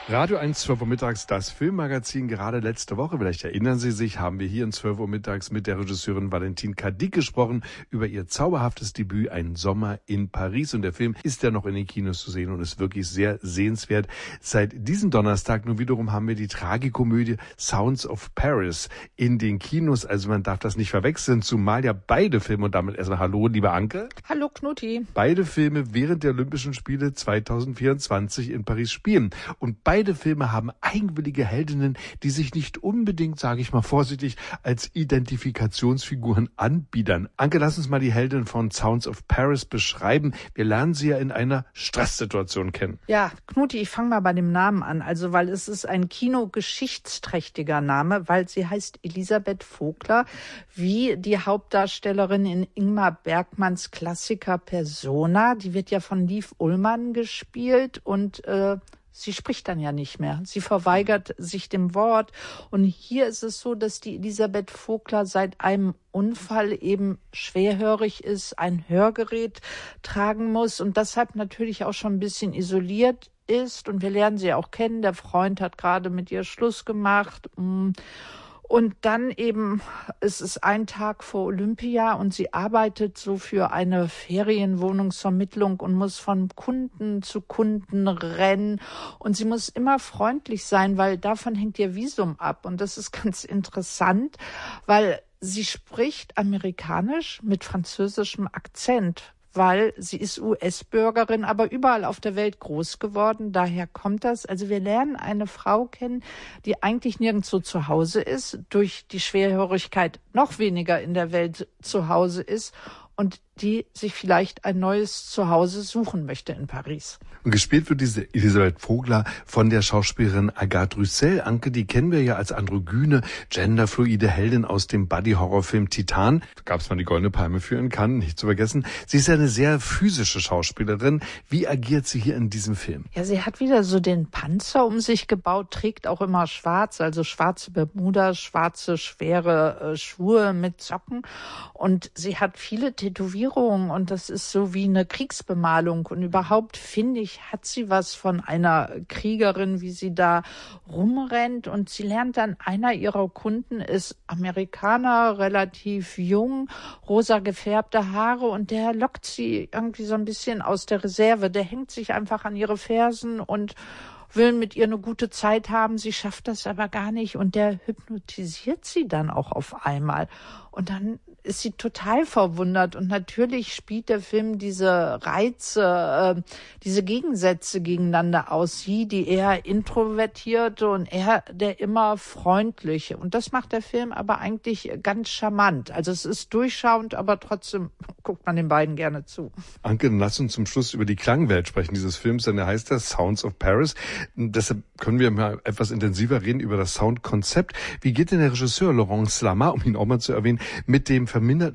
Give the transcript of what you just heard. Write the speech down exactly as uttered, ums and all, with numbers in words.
Radio eins, zwölf Uhr mittags, das Filmmagazin. Gerade letzte Woche, vielleicht erinnern Sie sich, haben wir hier um zwölf Uhr mittags mit der Regisseurin Valentine Cadic gesprochen über ihr zauberhaftes Debüt Ein Sommer in Paris. Und der Film ist ja noch in den Kinos zu sehen und ist wirklich sehr sehenswert. Seit diesem Donnerstag nun wiederum haben wir die Tragikomödie Sounds of Paris in den Kinos. Also man darf das nicht verwechseln, zumal ja beide Filme, und damit erstmal Hallo, liebe Anke. Hallo Knutti. Beide Filme während der Olympischen Spiele zweitausendvierundzwanzig in Paris spielen. Und beide Beide Filme haben eigenwillige Heldinnen, die sich nicht unbedingt, sage ich mal vorsichtig, als Identifikationsfiguren anbiedern. Anke, lass uns mal die Heldin von Sounds of Paris beschreiben. Wir lernen sie ja in einer Stresssituation kennen. Ja, Knutti, ich fange mal bei dem Namen an. Also, weil es ist ein kinogeschichtsträchtiger Name, weil sie heißt Elisabeth Vogler, wie die Hauptdarstellerin in Ingmar Bergmanns Klassiker Persona. Die wird ja von Liv Ullmann gespielt und äh, sie spricht dann ja nicht mehr. Sie verweigert sich dem Wort. Und hier ist es so, dass die Elisabeth Vogler seit einem Unfall eben schwerhörig ist, ein Hörgerät tragen muss und deshalb natürlich auch schon ein bisschen isoliert ist. Und wir lernen sie auch kennen. Der Freund hat gerade mit ihr Schluss gemacht. Und dann eben, es ist ein Tag vor Olympia und sie arbeitet so für eine Ferienwohnungsvermittlung und muss von Kunden zu Kunden rennen. Und sie muss immer freundlich sein, weil davon hängt ihr Visum ab. Und das ist ganz interessant, weil sie spricht amerikanisch mit französischem Akzent, weil sie ist U S-Bürgerin, aber überall auf der Welt groß geworden. Daher kommt das. Also wir lernen eine Frau kennen, die eigentlich nirgendwo zu Hause ist, durch die Schwerhörigkeit noch weniger in der Welt zu Hause ist und die sich vielleicht ein neues Zuhause suchen möchte in Paris. Und gespielt wird diese Elisabeth Vogler von der Schauspielerin Agathe Roussel. Anke, die kennen wir ja als androgyne, genderfluide Heldin aus dem Buddy-Horrorfilm Titan. Da gab es mal die Goldene Palme für in Cannes, nicht zu vergessen. Sie ist ja eine sehr physische Schauspielerin. Wie agiert sie hier in diesem Film? Ja, sie hat wieder so den Panzer um sich gebaut, trägt auch immer schwarz, also schwarze Bermuda, schwarze, schwere äh, Schuhe mit Socken. Und sie hat viele Tätowierungen und das ist so wie eine Kriegsbemalung. Und überhaupt, finde ich, hat sie was von einer Kriegerin, wie sie da rumrennt. Und sie lernt dann, einer ihrer Kunden ist Amerikaner, relativ jung, rosa gefärbte Haare. Und der lockt sie irgendwie so ein bisschen aus der Reserve. Der hängt sich einfach an ihre Fersen und will mit ihr eine gute Zeit haben. Sie schafft das aber gar nicht. Und der hypnotisiert sie dann auch auf einmal. Und dann ist sie total verwundert. Und natürlich spielt der Film diese Reize, äh, diese Gegensätze gegeneinander aus. Sie, die eher introvertierte und er, der immer freundliche. Und das macht der Film aber eigentlich ganz charmant. Also es ist durchschauend, aber trotzdem guckt man den beiden gerne zu. Anke, lass uns zum Schluss über die Klangwelt sprechen dieses Films, denn der heißt ja Sounds of Paris. Deshalb können wir mal etwas intensiver reden über das Soundkonzept. Wie geht denn der Regisseur Laurent Slama, um ihn auch mal zu erwähnen, mit dem verminderten